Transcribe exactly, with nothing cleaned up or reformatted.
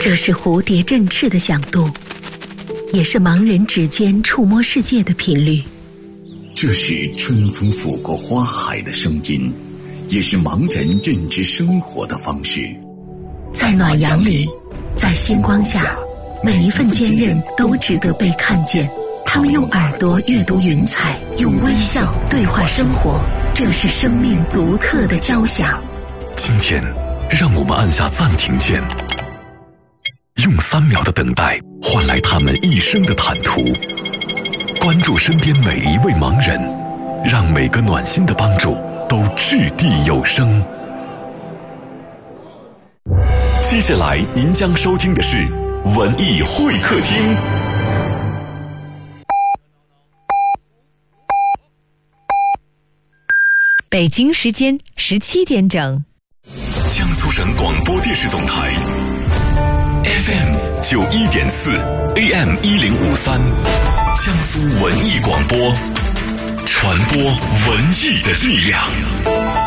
这是蝴蝶振翅的响度，也是盲人指尖触摸世界的频率。 这是春风拂过花海的声音，也是盲人认知生活的方式。 在暖阳里，在星光下，每一份坚韧都值得被看见。他们用耳朵阅读云彩，用微笑对话生活，这是生命独特的交响。 今天，让我们按下暂停键，用三秒的等待换来他们一生的坦途。关注身边每一位盲人，让每个暖心的帮助都掷地有声。接下来您将收听的是文艺会客厅。 北京时间十七点整， 江苏省广播电视总台 F M 九一点四 A M 一零五三，江苏文艺广播，传播文艺的力量。